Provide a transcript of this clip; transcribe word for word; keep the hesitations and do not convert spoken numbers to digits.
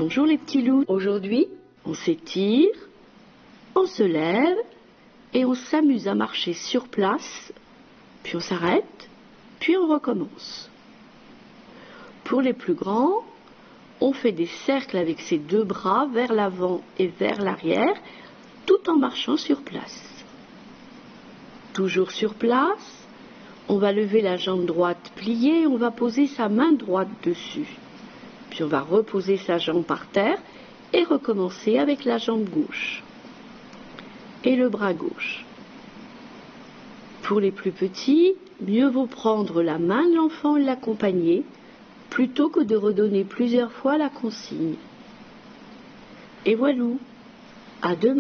Bonjour les petits loups. Aujourd'hui, on s'étire, on se lève et on s'amuse à marcher sur place, puis on s'arrête, puis on recommence. Pour les plus grands, on fait des cercles avec ses deux bras vers l'avant et vers l'arrière, tout en marchant sur place. Toujours sur place, on va lever la jambe droite pliée et on va poser sa main droite dessus. Puis on va reposer sa jambe par terre et recommencer avec la jambe gauche et le bras gauche. Pour les plus petits, mieux vaut prendre la main de l'enfant et l'accompagner plutôt que de redonner plusieurs fois la consigne. Et voilà, à demain.